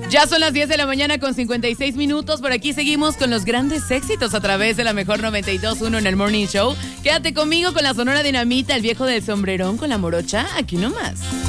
Ya son las 10 de la mañana con 56 minutos. Por aquí seguimos con los grandes éxitos a través de la mejor 92.1 en el Morning Show. Quédate conmigo con la Sonora Dinamita, el viejo del sombrerón con la morocha, aquí nomás.